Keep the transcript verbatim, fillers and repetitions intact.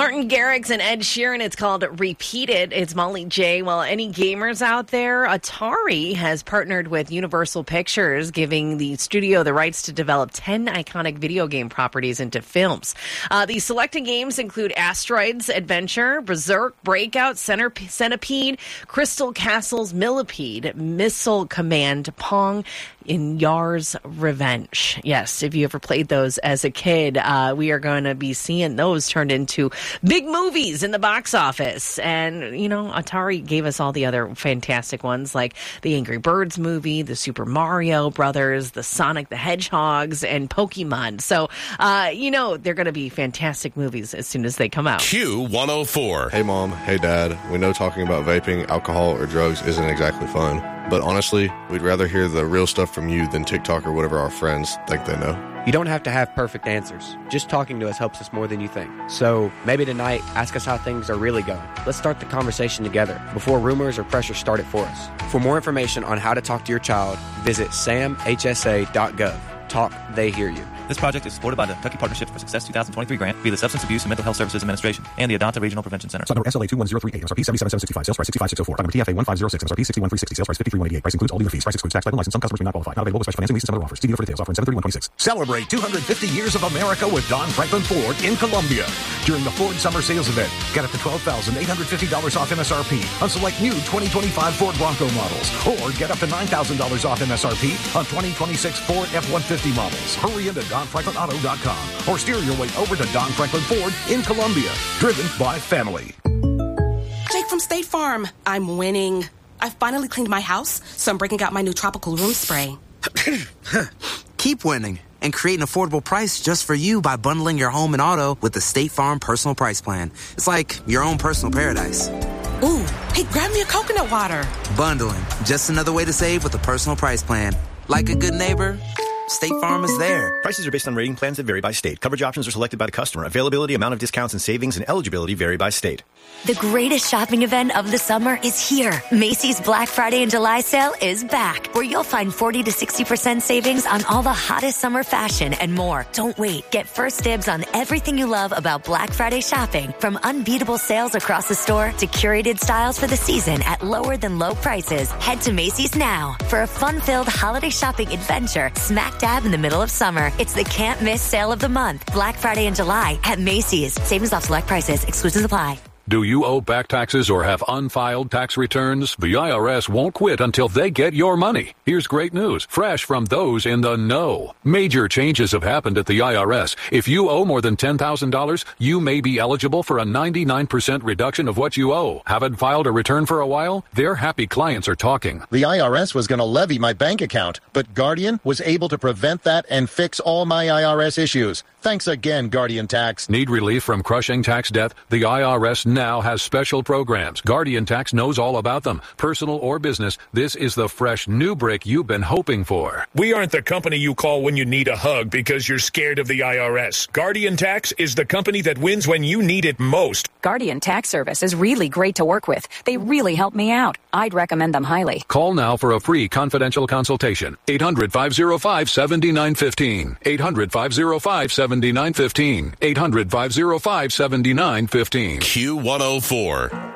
Martin Garrix and Ed Sheeran. It's called Repeat It. It's Molly J. Well, any gamers out there, Atari has partnered with Universal Pictures, giving the studio the rights to develop ten iconic video game properties into films. Uh, the selected games include Asteroids Adventure, Berserk, Breakout, Centipede, Crystal Castles, Millipede, Missile Command, Pong, in Yar's Revenge. Yes, if you ever played those as a kid, uh, we are going to be seeing those turned into big movies in the box office. And, you know, Atari gave us all the other fantastic ones like the Angry Birds movie, the Super Mario Brothers, the Sonic the Hedgehogs, and Pokemon. So, uh, you know, they're going to be fantastic movies as soon as they come out. Q one oh four. Hey, Mom. Hey, Dad. We know talking about vaping, alcohol, or drugs isn't exactly fun. But honestly, we'd rather hear the real stuff from you than TikTok or whatever our friends think they know. You don't have to have perfect answers. Just talking to us helps us more than you think. So maybe tonight, ask us how things are really going. Let's start the conversation together before rumors or pressure start it for us. For more information on how to talk to your child, visit sam h s a dot gov. Talk, they hear you. This project is supported by the Kentucky Partnership for Success twenty twenty-three grant via the Substance Abuse and Mental Health Services Administration and the Adonta Regional Prevention Center. Stock number S L A two one zero three eight, M S R P seventy-seven seven sixty-five, sales price sixty-five six oh four, stock number T F A one five zero six, M S R P sixty-one three sixty, sales price fifty-three one eighty-eight. Price includes all dealer fees. Price excludes tax, title, license. Some customers may not qualify. Not available with special financing, leases, and other offers. See dealer for details. Offer in seven thirty-one twenty-six. Celebrate two hundred fifty years of America with Don Franklin Ford in Columbia. During the Ford Summer Sales Event, get up to twelve thousand eight hundred fifty dollars off M S R P on select new twenty twenty-five Ford Bronco models. Or get up to nine thousand dollars off M S R P on twenty twenty-six Ford F one fifty models. Hurry into don franklin auto dot com or steer your way over to Don Franklin Ford in Columbia. Driven by family. Jake from State Farm. I'm winning. I've finally cleaned my house, so I'm breaking out my new tropical room spray. Keep winning and create an affordable price just for you by bundling your home and auto with the State Farm Personal Price Plan. It's like your own personal paradise. Ooh, hey, grab me a coconut water. Bundling, just another way to save with a personal price plan. Like a good neighbor, State Farm is there. Prices are based on rating plans that vary by state. Coverage options are selected by the customer. Availability, amount of discounts and savings, and eligibility vary by state. The greatest shopping event of the summer is here. Macy's Black Friday and July sale is back, where you'll find forty to sixty percent savings on all the hottest summer fashion and more. Don't wait. Get first dibs on everything you love about Black Friday shopping, from unbeatable sales across the store to curated styles for the season at lower than low prices. Head to Macy's now for a fun-filled holiday shopping adventure smack dab in the middle of summer. It's the can't miss sale of the month. Black Friday and July at Macy's. Savings off select prices. Exclusions apply. Do you owe back taxes or have unfiled tax returns? The I R S won't quit until they get your money. Here's great news, fresh from those in the know. Major changes have happened at the I R S. If you owe more than ten thousand dollars, you may be eligible for a ninety-nine percent reduction of what you owe. Haven't filed a return for a while? Their happy clients are talking. The I R S was going to levy my bank account, but Guardian was able to prevent that and fix all my I R S issues. Thanks again, Guardian Tax. Need relief from crushing tax debt? The I R S now has special programs. Guardian Tax knows all about them. Personal or business, this is the fresh new brick you've been hoping for. We aren't the company you call when you need a hug because you're scared of the I R S. Guardian Tax is the company that wins when you need it most. Guardian Tax Service is really great to work with. They really help me out. I'd recommend them highly. Call now for a free confidential consultation. eight hundred, five oh five, seven nine one five. eight hundred, five oh five, seven nine one five. eight hundred, five oh five, seven nine one five. Q one oh four.